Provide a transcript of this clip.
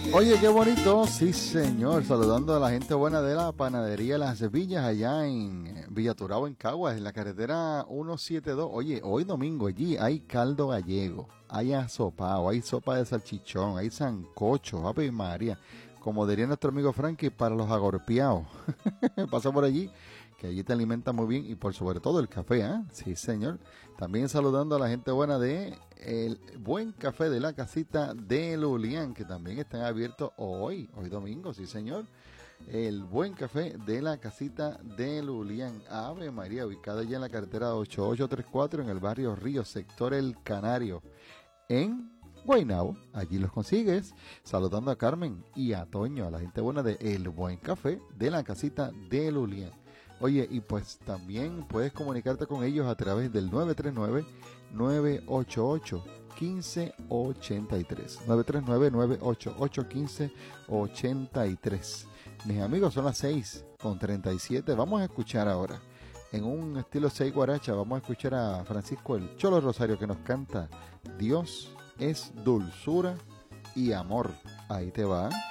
Oye, qué bonito, sí señor, saludando a la gente buena de la panadería Las Villas allá en Villaturabo, en Caguas, en la carretera 172. Oye, hoy domingo allí hay caldo gallego, hay asopao, hay sopa de salchichón, hay sancocho, ave María, como diría nuestro amigo Frankie, para los agorpiados. Pasa por allí, que allí te alimenta muy bien y por sobre todo el café, ¿ah? Sí señor. También saludando a la gente buena de el Buen Café de la Casita de Lulián, que también están abiertos hoy domingo, sí señor. El Buen Café de la Casita de Lulián, Ave María, ubicada allá en la carretera 8834 en el barrio Río, sector El Canario, en Guaynabo. Allí los consigues. Saludando a Carmen y a Toño, a la gente buena de El Buen Café de la Casita de Lulián. Oye, y pues también puedes comunicarte con ellos a través del 939-988-1583. 939-988-1583. Mis amigos, son las 6:37. Vamos a escuchar ahora, en un estilo 6 guaracha, vamos a escuchar a Francisco el Cholo Rosario, que nos canta Dios es dulzura y amor. Ahí te va.